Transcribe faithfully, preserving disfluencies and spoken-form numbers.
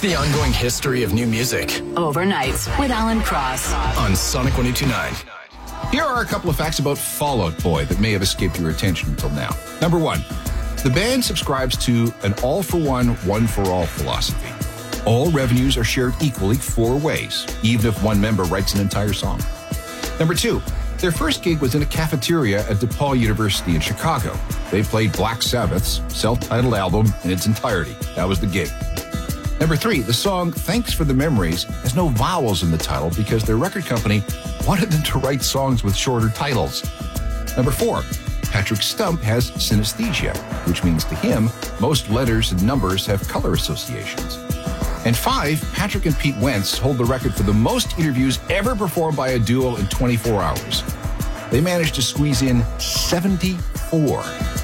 The ongoing history of new music. Overnights with Alan Cross. On Sonic one oh two point nine. Here are a couple of facts about Fall Out Boy that may have escaped your attention until now. Number one, the band subscribes to an all-for-one, one-for-all philosophy. All revenues are shared equally four ways, even if one member writes an entire song. Number two, their first gig was in a cafeteria at DePaul University in Chicago. They played Black Sabbath's self-titled album in its entirety. That was the gig. Number three, the song Thanks for the Memories has no vowels in the title because their record company wanted them to write songs with shorter titles. Number four, Patrick Stump has synesthesia, which means to him, most letters and numbers have color associations. And five, Patrick and Pete Wentz hold the record for the most interviews ever performed by a duo in twenty-four hours. They managed to squeeze in seventy-four.